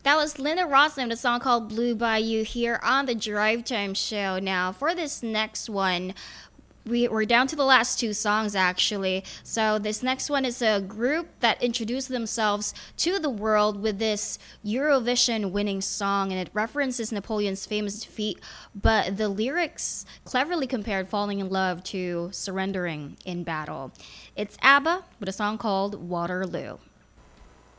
That was Linda Ronstadt, the song called Blue Bayou here on the Drive Time Show. Now, for this next one, we're down to the last two songs actually. So this next one is a group that introduced themselves to the world with this Eurovision winning song, and it references Napoleon's famous defeat, but the lyrics cleverly compared falling in love to surrendering in battle. It's ABBA with a song called Waterloo.